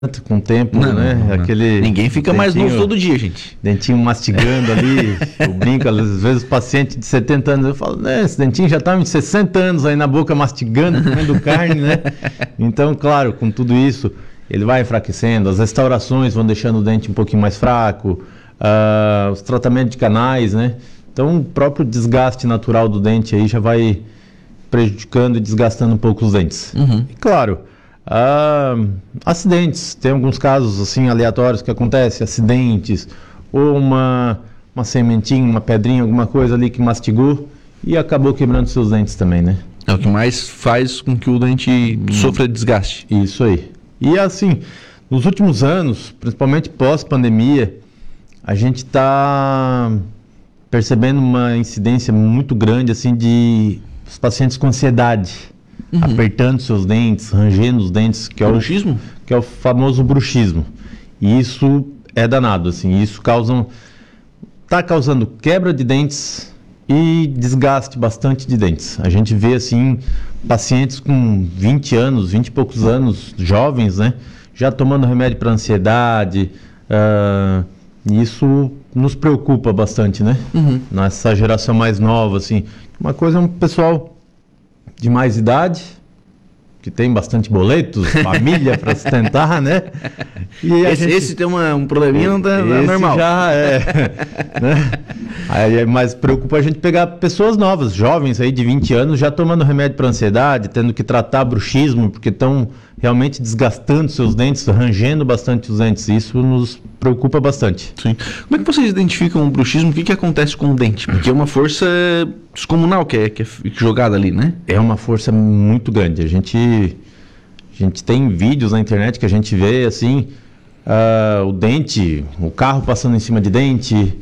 com o tempo, Não, né? não. Aquele Ninguém fica mais novo todo dia, gente. Dentinho mastigando ali, eu brinco, às vezes o paciente de 70 anos, eu falo, né, esse dentinho já tá de 60 anos aí na boca mastigando, comendo carne, né? Então, claro, com tudo isso, ele vai enfraquecendo, as restaurações vão deixando o dente um pouquinho mais fraco, os tratamentos de canais, né? Então, o próprio desgaste natural do dente aí já vai prejudicando e desgastando um pouco os dentes. E claro, acidentes, tem alguns casos assim aleatórios que acontecem, acidentes, ou uma sementinha, uma pedrinha, alguma coisa ali que mastigou e acabou quebrando seus dentes também, né? É o que mais faz com que o dente sofra desgaste. Isso aí. E assim, nos últimos anos, principalmente pós-pandemia, a gente está percebendo uma incidência muito grande assim de os pacientes com ansiedade, apertando seus dentes, rangendo os dentes, que é Bruxismo? Que é o famoso bruxismo. E isso é danado, assim, isso está causando quebra de dentes e desgaste bastante de dentes. A gente vê, assim, pacientes com 20 anos, 20 e poucos anos, jovens, né, já tomando remédio para ansiedade, e isso nos preocupa bastante, né? Nessa geração mais nova, assim. Uma coisa é um pessoal de mais idade, que tem bastante boletos, família para sustentar, né? E esse tem um probleminha, não tá normal. Já é, né? Aí, mas preocupa a gente pegar pessoas novas, jovens aí de 20 anos, já tomando remédio para ansiedade, tendo que tratar bruxismo, porque estão realmente desgastando seus dentes, rangendo bastante os dentes. Isso nos preocupa bastante. Sim. Como é que vocês identificam o bruxismo? O que acontece com o dente? Porque é uma força descomunal que é jogada ali, né? É uma força muito grande. A gente tem vídeos na internet que a gente vê assim, o dente, o carro passando em cima de dente,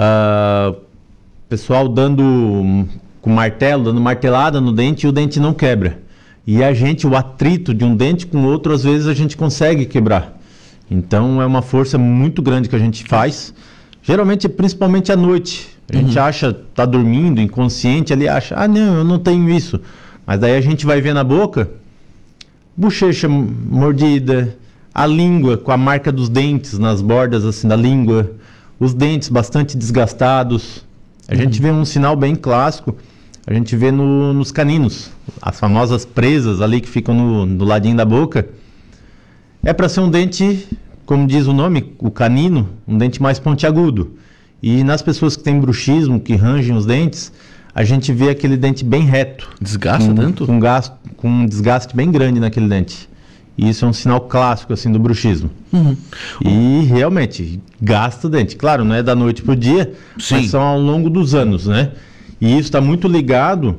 pessoal dando com martelo, dando martelada no dente e o dente não quebra. E o atrito de um dente com outro, às vezes a gente consegue quebrar. Então é uma força muito grande que a gente faz. Geralmente, principalmente à noite. A gente acha, tá dormindo, inconsciente, ali acha, não, eu não tenho isso. Mas daí a gente vai ver na boca, bochecha mordida, a língua com a marca dos dentes nas bordas assim da língua, os dentes bastante desgastados. A gente vê um sinal bem clássico, a gente vê nos caninos, as famosas presas ali que ficam no ladinho da boca. É para ser um dente, como diz o nome, o canino, um dente mais pontiagudo. E nas pessoas que têm bruxismo, que rangem os dentes, a gente vê aquele dente bem reto. Desgasta tanto? Com um desgaste bem grande naquele dente. E isso é um sinal clássico assim do bruxismo. E realmente, gasta o dente. Claro, não é da noite para o dia, mas são ao longo dos anos, né? E isso está muito ligado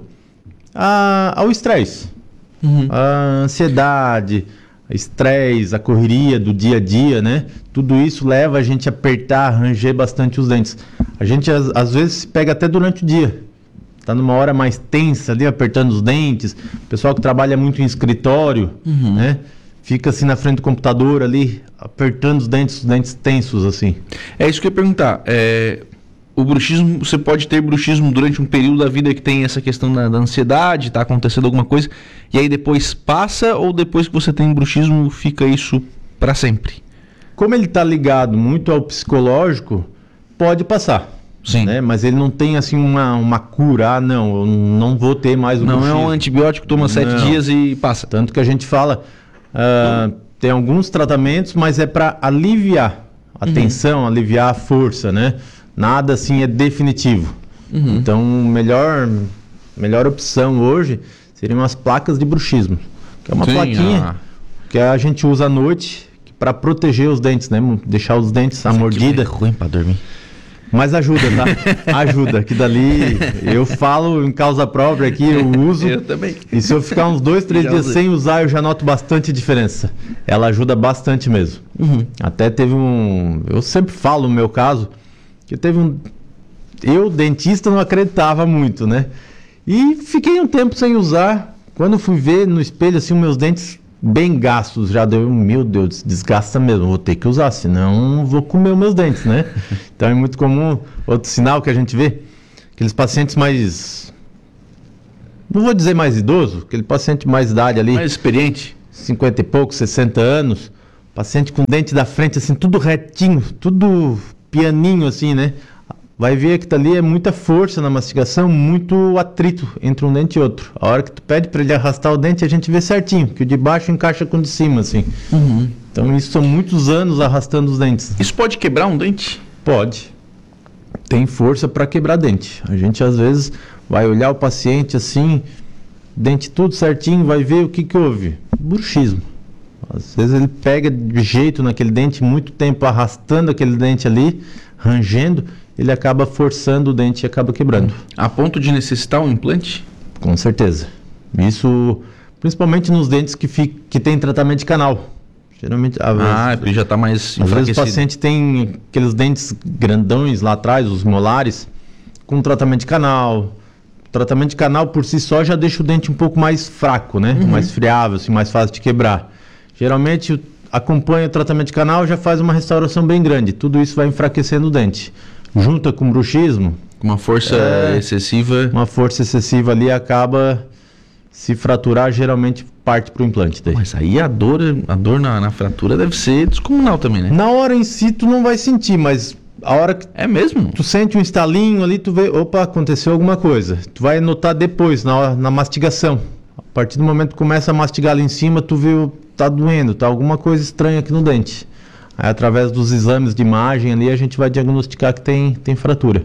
ao estresse. A ansiedade, estresse, a correria do dia a dia, né? Tudo isso leva a gente a apertar, ranger bastante os dentes. A gente às vezes se pega até durante o dia. Tá numa hora mais tensa ali, apertando os dentes. O pessoal que trabalha muito em escritório, né? Fica assim na frente do computador ali, apertando os dentes tensos assim. É isso que eu ia perguntar. O bruxismo, você pode ter bruxismo durante um período da vida que tem essa questão da ansiedade, tá acontecendo alguma coisa, e aí depois passa, ou depois que você tem bruxismo fica isso para sempre? Como ele está ligado muito ao psicológico, pode passar. Sim. Né? Mas ele não tem assim uma cura, não, eu não vou ter mais o bruxismo. Não é um antibiótico, toma 7 dias e passa. Tanto que a gente fala, tem alguns tratamentos, mas é para aliviar a tensão, aliviar a força, né? Nada assim é definitivo. Então, melhor opção hoje seriam as placas de bruxismo, que é uma plaquinha que a gente usa à noite para proteger os dentes, né? Deixar os dentes, a mordida. É ruim para dormir. Mas ajuda, tá? Ajuda, que dali eu falo em causa própria aqui, eu uso. Eu também. E se eu ficar uns 2, 3 dias sem usar, eu já noto bastante diferença. Ela ajuda bastante mesmo. Até teve eu sempre falo no meu caso, que eu, dentista, não acreditava muito, né? E fiquei um tempo sem usar. Quando fui ver no espelho, assim, meus dentes bem gastos, já deu, meu Deus, desgasta mesmo, vou ter que usar, senão vou comer os meus dentes, né? Então é muito comum, outro sinal que a gente vê, aqueles pacientes mais, não vou dizer mais idoso, aquele paciente mais idade ali. Mais experiente. 50 e poucos, 60 anos, paciente com dente da frente, assim, tudo retinho, tudo pianinho, assim, né? Vai ver que ali é muita força na mastigação, muito atrito entre um dente e outro. A hora que tu pede para ele arrastar o dente, a gente vê certinho, que o de baixo encaixa com o de cima, assim. Então, isso são muitos anos arrastando os dentes. Isso pode quebrar um dente? Pode. Tem força para quebrar dente. A gente, às vezes, vai olhar o paciente assim, dente tudo certinho, vai ver o que houve. Bruxismo. Às vezes ele pega de jeito naquele dente, muito tempo arrastando aquele dente ali, rangendo, ele acaba forçando o dente e acaba quebrando. A ponto de necessitar um implante? Com certeza. Isso, principalmente nos dentes que tem tratamento de canal. Geralmente, porque já está mais enfraquecido. Às vezes o paciente tem aqueles dentes grandões lá atrás, os molares, com tratamento de canal. O tratamento de canal por si só já deixa o dente um pouco mais fraco, né? Mais friável, assim, mais fácil de quebrar. Geralmente acompanha o tratamento de canal, já faz uma restauração bem grande. Tudo isso vai enfraquecendo o dente. Junta com bruxismo. Com uma força excessiva. Uma força excessiva ali acaba se fraturar, geralmente parte para o implante daí. Mas aí a dor na fratura deve ser descomunal também, né? Na hora em si tu não vai sentir, mas a hora que é mesmo? Tu sente um estalinho ali, tu vê, opa, aconteceu alguma coisa. Tu vai notar depois, na mastigação. A partir do momento que começa a mastigar ali em cima, tu vê, tá doendo, tá alguma coisa estranha aqui no dente. Aí, através dos exames de imagem ali, a gente vai diagnosticar que tem fratura.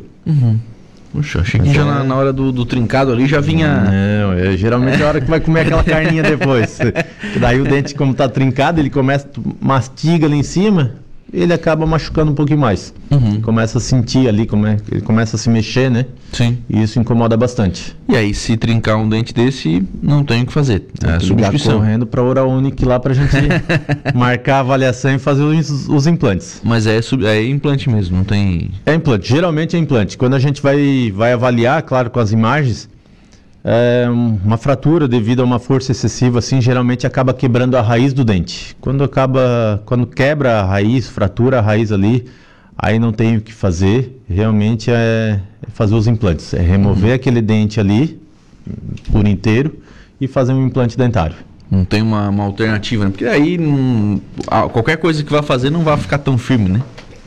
Puxa, achei que já na hora do trincado ali já vinha... Não, geralmente é a hora que vai comer aquela carninha depois. Daí o dente, como tá trincado, ele mastiga ali em cima, ele acaba machucando um pouquinho mais. Começa a sentir ali, ele começa a se mexer, né? Sim. E isso incomoda bastante. E aí, se trincar um dente desse, não tem o que fazer. É a substituição. Correndo para a Oral Unique lá para a gente marcar a avaliação e fazer os implantes. Mas é implante mesmo, não tem... É implante, geralmente é implante. Quando a gente vai avaliar, claro, com as imagens, uma fratura devido a uma força excessiva, assim, geralmente acaba quebrando a raiz do dente. Quando quebra a raiz, fratura a raiz ali, aí não tem o que fazer, realmente é fazer os implantes. É remover aquele dente ali, por inteiro, e fazer um implante dentário. Não tem uma alternativa, né? Porque aí qualquer coisa que vá fazer não vai ficar tão firme, né?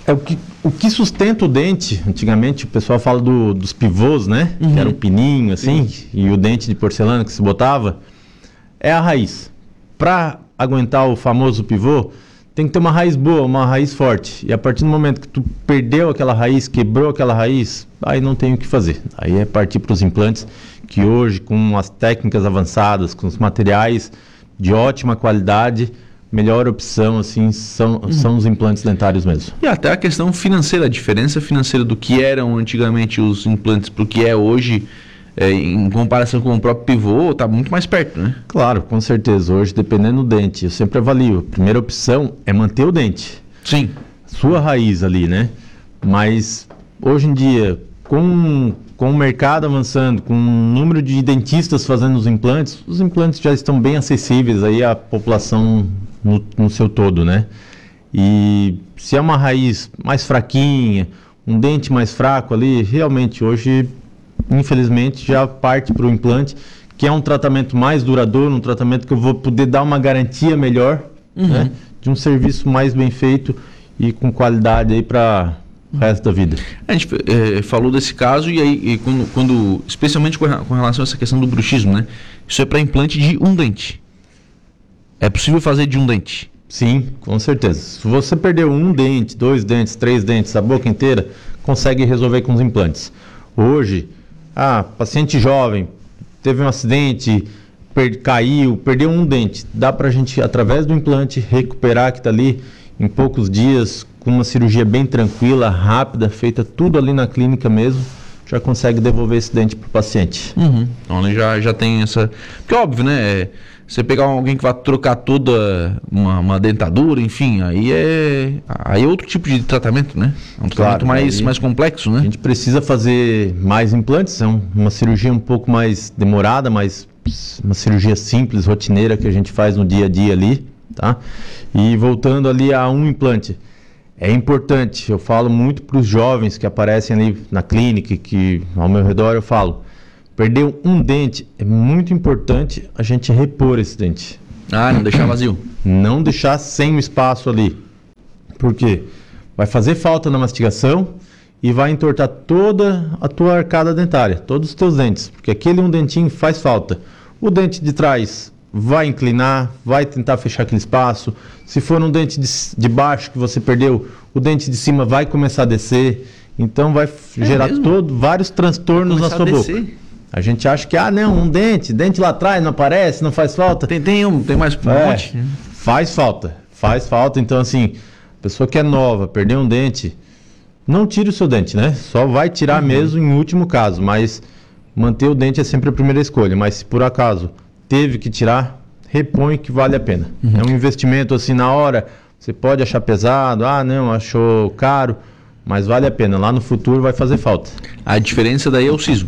O que sustenta o dente, antigamente o pessoal fala dos pivôs, né? Que era o pininho, assim, e o dente de porcelana que se botava, é a raiz. Para aguentar o famoso pivô, tem que ter uma raiz boa, uma raiz forte. E a partir do momento que tu perdeu aquela raiz, quebrou aquela raiz, aí não tem o que fazer. Aí é partir para os implantes, que hoje, com as técnicas avançadas, com os materiais de ótima qualidade, melhor opção, assim, são os implantes dentários mesmo. E até a questão financeira, a diferença financeira do que eram antigamente os implantes para o que é hoje, em comparação com o próprio pivô, está muito mais perto, né? Claro, com certeza. Hoje, dependendo do dente, eu sempre avalio. A primeira opção é manter o dente. Sim. Sua raiz ali, né? Mas, hoje em dia, com o mercado avançando, com o número de dentistas fazendo os implantes já estão bem acessíveis aí à população no seu todo, né? E se é uma raiz mais fraquinha, um dente mais fraco ali, realmente hoje, infelizmente, já parte para o implante, que é um tratamento mais duradouro, um tratamento que eu vou poder dar uma garantia melhor, né? De um serviço mais bem feito e com qualidade aí para o resto da vida. A gente falou desse caso e aí quando especialmente com relação a essa questão do bruxismo, né? Isso é para implante de um dente. É possível fazer de um dente? Sim, com certeza. Se você perdeu um dente, 2 dentes, 3 dentes, a boca inteira, consegue resolver com os implantes. Hoje, paciente jovem, teve um acidente, caiu, perdeu um dente. Dá pra gente, através do implante, recuperar que tá ali em poucos dias, com uma cirurgia bem tranquila, rápida, feita tudo ali na clínica mesmo, já consegue devolver esse dente pro paciente. Então ele já tem essa... Porque óbvio, né? Você pegar alguém que vai trocar toda uma dentadura, enfim, aí é outro tipo de tratamento, né? É um tratamento mais complexo, né? A gente precisa fazer mais implantes, é uma cirurgia um pouco mais demorada, mas uma cirurgia simples, rotineira, que a gente faz no dia a dia ali, tá? E voltando ali a um implante, é importante, eu falo muito para os jovens que aparecem ali na clínica, que ao meu redor eu falo, perdeu um dente, é muito importante a gente repor esse dente. Não deixar vazio. Não deixar sem o espaço ali. Por quê? Vai fazer falta na mastigação e vai entortar toda a tua arcada dentária, todos os teus dentes, porque aquele um dentinho faz falta. O dente de trás vai inclinar, vai tentar fechar aquele espaço. Se for um dente de baixo que você perdeu, o dente de cima vai começar a descer. Então vai gerar vários transtornos na sua boca. A gente acha que, um dente lá atrás não aparece, não faz falta. Tem mais um monte. Faz falta. Então assim, pessoa que é nova, perdeu um dente, não tire o seu dente, né? Só vai tirar mesmo em último caso, mas manter o dente é sempre a primeira escolha. Mas se por acaso teve que tirar, repõe que vale a pena. É um investimento assim na hora, você pode achar pesado, achou caro, mas vale a pena. Lá no futuro vai fazer falta. A diferença daí é o siso.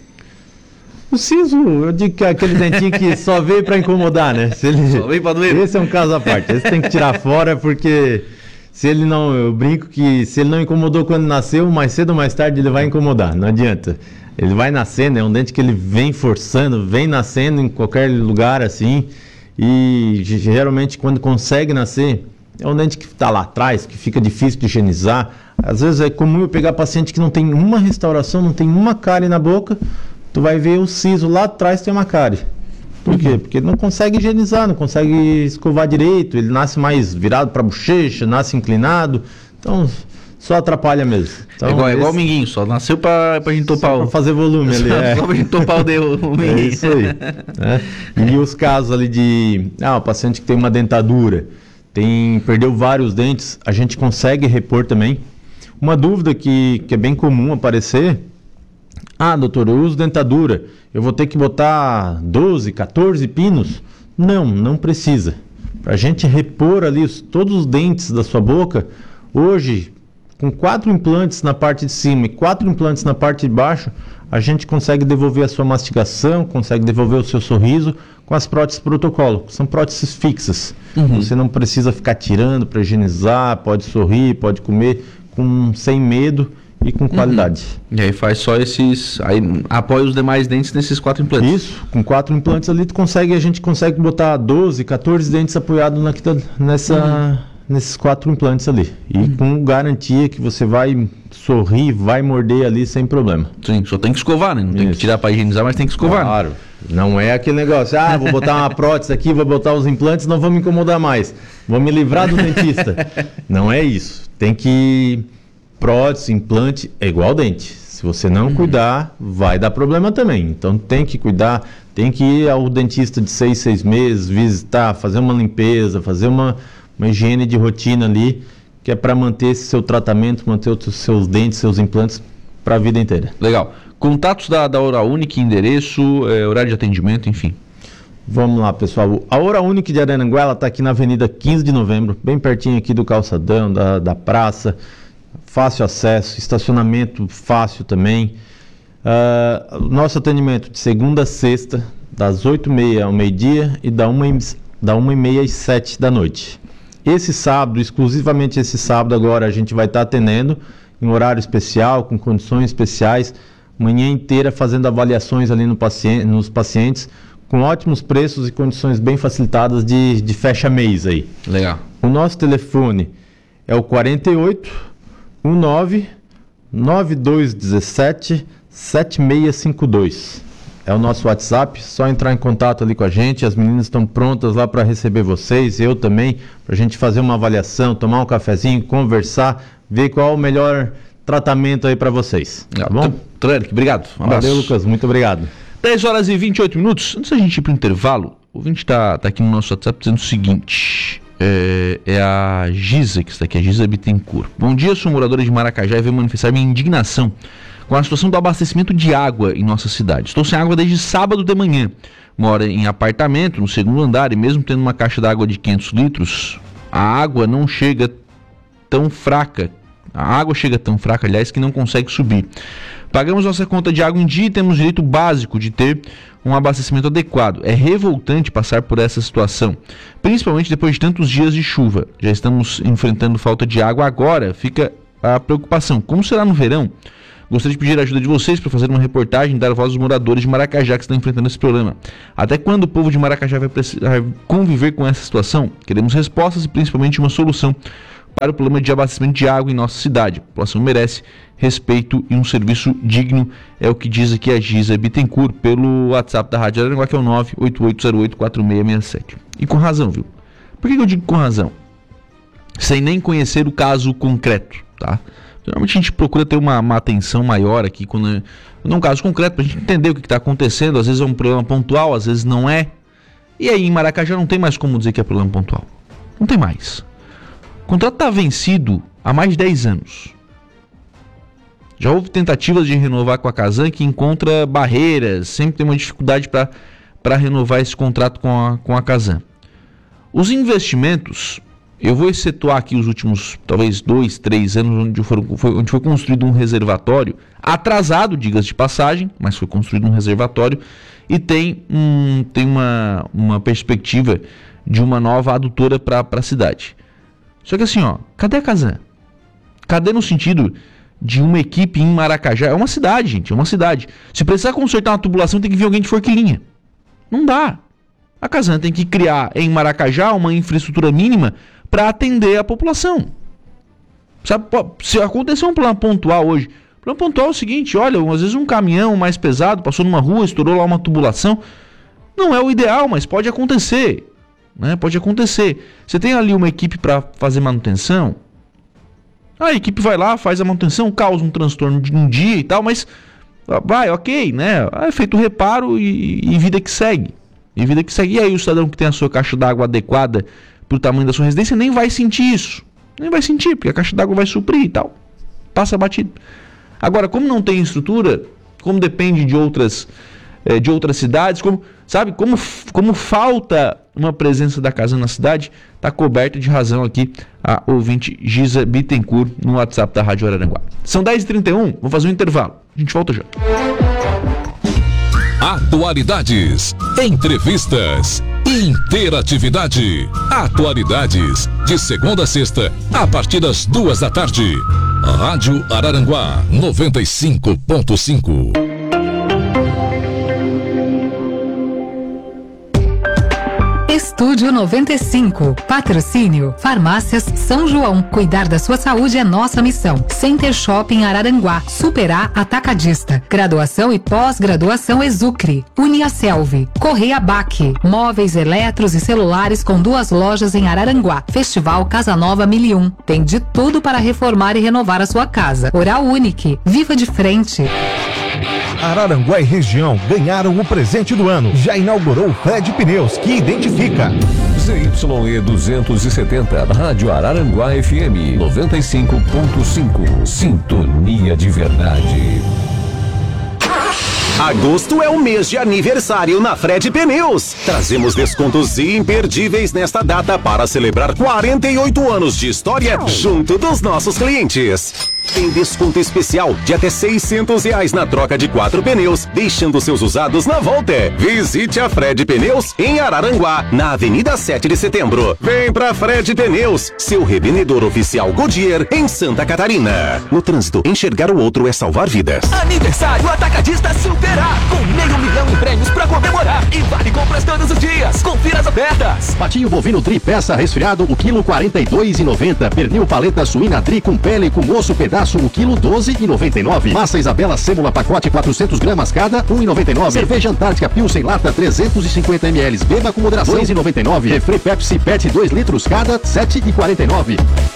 O siso, eu digo que é aquele dentinho que só veio para incomodar, né? Só veio para doer. Esse é um caso à parte. Esse tem que tirar fora porque eu brinco que se ele não incomodou quando nasceu, mais cedo ou mais tarde ele vai incomodar. Não adianta. Ele vai nascendo, é um dente que ele vem forçando, vem nascendo em qualquer lugar assim. E geralmente quando consegue nascer, é um dente que está lá atrás, que fica difícil de higienizar. Às vezes é comum eu pegar paciente que não tem uma restauração, não tem uma cárie na boca. Tu vai ver o siso lá atrás tem uma cárie. Por quê? Porque ele não consegue higienizar, não consegue escovar direito, ele nasce mais virado para a bochecha, nasce inclinado, então só atrapalha mesmo. Então, igual o Minguinho, só nasceu para a gente topar para fazer volume ali. Só para a gente topar o Minguinho. É isso aí. E os casos ali de o paciente que tem uma dentadura, perdeu vários dentes, a gente consegue repor também. Uma dúvida que é bem comum aparecer: doutor, eu uso dentadura, eu vou ter que botar 12, 14 pinos? Não precisa. Para a gente repor ali todos os dentes da sua boca, hoje, com 4 implantes na parte de cima e 4 implantes na parte de baixo, a gente consegue devolver a sua mastigação, consegue devolver o seu sorriso com as próteses protocolo, que são próteses fixas. Você não precisa ficar tirando para higienizar, pode sorrir, pode comer sem medo e com qualidade. E aí faz só esses... Aí apoia os demais dentes nesses 4 implantes. Isso, com 4 implantes ali a gente consegue botar 12, 14 dentes apoiados nesses 4 implantes ali. E com garantia que você vai sorrir, vai morder ali sem problema. Sim, só tem que escovar, né? Não tem que tirar para higienizar, mas tem que escovar. Claro, não é aquele negócio, vou botar uma prótese aqui, vou botar os implantes, não vou me incomodar mais. Vou me livrar do dentista. Não é isso. Tem que... Prótese, implante, é igual dente. Se você não cuidar, vai dar problema também. Então tem que cuidar, tem que ir ao dentista de 6 meses, visitar, fazer uma limpeza, fazer uma higiene de rotina ali, que é para manter esse seu tratamento, manter os seus dentes, seus implantes para a vida inteira. Legal. Contatos da Oral Unique, endereço, horário de atendimento, enfim. Vamos lá, pessoal. A Oral Unique de Araranguá, ela está aqui na Avenida 15 de Novembro, bem pertinho aqui do calçadão, da praça. Fácil acesso, estacionamento fácil também. Nosso atendimento de segunda a sexta, das 8h30 ao meio-dia e da 1h30 às 7 da noite. Esse sábado, exclusivamente esse sábado agora, a gente vai estar atendendo em horário especial, com condições especiais, manhã inteira fazendo avaliações ali nos pacientes, com ótimos preços e condições bem facilitadas de fecha-mês aí. Legal. O nosso telefone é o 4819-9217-7652. É o nosso WhatsApp, só entrar em contato ali com a gente. As meninas estão prontas lá para receber vocês, eu também, para a gente fazer uma avaliação, tomar um cafezinho, conversar, ver qual é o melhor tratamento aí para vocês. Tá bom? Eric, obrigado. Um abraço. Valeu, Lucas, muito obrigado. 10h28. Antes da gente ir para o intervalo, o ouvinte está aqui no nosso WhatsApp dizendo o seguinte... É a Giza que está aqui, a Giza Bittencourt. Bom dia, sou moradora de Maracajá e venho manifestar minha indignação com a situação do abastecimento de água em nossa cidade. Estou sem água desde sábado de manhã. Moro em apartamento, no segundo andar, e mesmo tendo uma caixa d'água de 500 litros, a água não chega tão fraca. A água chega tão fraca, aliás, que não consegue subir. Pagamos nossa conta de água em dia e temos direito básico de ter um abastecimento adequado. É revoltante passar por essa situação, principalmente depois de tantos dias de chuva. Já estamos enfrentando falta de água agora, fica a preocupação. Como será no verão? Gostaria de pedir a ajuda de vocês para fazer uma reportagem e dar voz aos moradores de Maracajá que estão enfrentando esse problema. Até quando o povo de Maracajá vai conviver com essa situação? Queremos respostas e principalmente uma solução para o problema de abastecimento de água em nossa cidade. A população merece respeito e um serviço digno, é o que diz aqui a Giza Bittencourt pelo WhatsApp da Rádio Araranguá, que é o 988084667. E com razão, viu? Por que eu digo com razão? Sem nem conhecer o caso concreto, tá? Geralmente a gente procura ter uma atenção maior aqui quando é um caso concreto, pra gente entender o que está acontecendo. Às vezes é um problema pontual, às vezes não é. E aí em Maracajá não tem mais como dizer que é problema pontual. Não tem mais. O contrato está vencido há mais de 10 anos. Já houve tentativas de renovar com a Casan que encontra barreiras, sempre tem uma dificuldade para renovar esse contrato com a Casan. Os investimentos, eu vou excetuar aqui os últimos, talvez 2, 3 anos, onde foi construído um reservatório, atrasado, diga-se de passagem, mas foi construído um reservatório e tem uma perspectiva de uma nova adutora para a cidade. Só que assim, cadê a Casan? Cadê no sentido de uma equipe em Maracajá? É uma cidade, gente, é uma cidade. Se precisar consertar uma tubulação, tem que vir alguém de Forquilinha. Não dá. A Casan tem que criar em Maracajá uma infraestrutura mínima para atender a população. Sabe, se acontecer um problema pontual hoje, o problema pontual é o seguinte, olha, às vezes um caminhão mais pesado passou numa rua, estourou lá uma tubulação, não é o ideal, mas pode acontecer, né? Pode acontecer. Você tem ali uma equipe para fazer manutenção, a equipe vai lá, faz a manutenção, causa um transtorno de um dia e tal, mas vai, ok, né? É feito o reparo e vida que segue. E vida que segue. E aí o cidadão que tem a sua caixa d'água adequada para o tamanho da sua residência nem vai sentir isso. Nem vai sentir, porque a caixa d'água vai suprir e tal. Passa batido. Agora, como não tem estrutura, como depende de outras cidades, como falta uma presença da Casan na cidade, está coberta de razão aqui a ouvinte Giza Bittencourt no WhatsApp da Rádio Araranguá. São 10h31, vou fazer um intervalo. A gente volta já. Atualidades, entrevistas, interatividade. Atualidades, de segunda a sexta, a partir das 14h. Rádio Araranguá 95.5. Estúdio 95. Patrocínio. Farmácias São João. Cuidar da sua saúde é nossa missão. Center Shopping Araranguá. Superar Atacadista. Graduação e pós-graduação Exucre. Uniaselv. Correia Baque. Móveis, eletros e celulares com 2 lojas em Araranguá. Festival Casa Nova 1001. Tem de tudo para reformar e renovar a sua casa. Oral Unique. Viva de frente. Araranguá e região ganharam o presente do ano. Já inaugurou o Fred Pneus, que identifica. ZYE 270, Rádio Araranguá FM 95.5. Sintonia de verdade. Agosto é o mês de aniversário na Fred Pneus. Trazemos descontos imperdíveis nesta data para celebrar 48 anos de história junto dos nossos clientes. Tem desconto especial de até R$600 na troca de 4 pneus, deixando seus usados na volta. Visite a Fred Pneus em Araranguá, na Avenida 7 de Setembro. Vem pra Fred Pneus, seu revendedor oficial Goodyear em Santa Catarina. No trânsito, enxergar o outro é salvar vidas. Aniversário Atacadista Superar, com R$500 mil em prêmios pra comemorar e vale compras todos os dias. Confira as ofertas. Patinho bovino tri peça resfriado, o quilo R$42,90. Pernil paleta suína tri com pele com osso pedaço, o quilo R$12,99. Massa Isabela sêmula pacote 400 gramas cada, R$1,99. Cerveja Antártica Pilsen lata 350 ml, beba com moderação, R$2,99. Refri Pepsi PET 2 litros cada, R$7,49.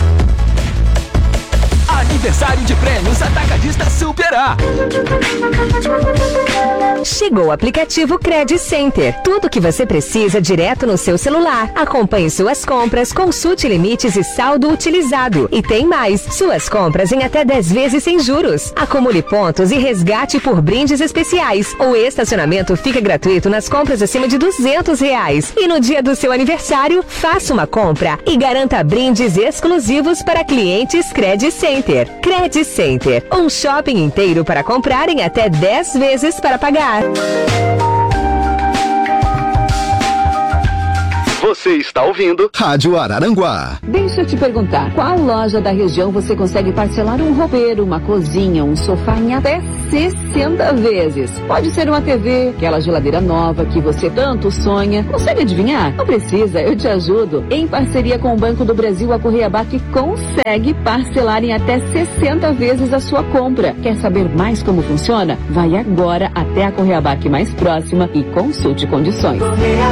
Aniversário de prêmios Atacadista Superar. Chegou o aplicativo Credit Center. Tudo que você precisa direto no seu celular. Acompanhe suas compras, consulte limites e saldo utilizado. E tem mais, suas compras em até 10 vezes sem juros. Acumule pontos e resgate por brindes especiais. O estacionamento fica gratuito nas compras acima de R$200. E no dia do seu aniversário, faça uma compra e garanta brindes exclusivos para clientes Credit Center. Credit Center, um shopping inteiro para comprar em até 10 vezes para pagar. Você está ouvindo Rádio Araranguá. Deixa eu te perguntar, qual loja da região você consegue parcelar um roupeiro, uma cozinha, um sofá em até 60 vezes? Pode ser uma TV, aquela geladeira nova que você tanto sonha. Consegue adivinhar? Não precisa, eu te ajudo. Em parceria com o Banco do Brasil, a Correiabac consegue parcelar em até 60 vezes a sua compra. Quer saber mais como funciona? Vai agora até a Correiabac mais próxima e consulte condições.